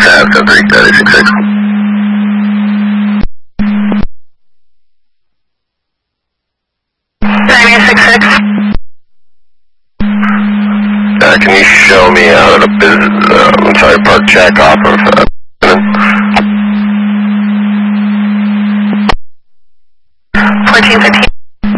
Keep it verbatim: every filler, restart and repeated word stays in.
half, ten three, thirty six six. ninety six six. Uh, can you show me out of the business, uh, I'm sorry, park check off of, uh, fourteen fifteen.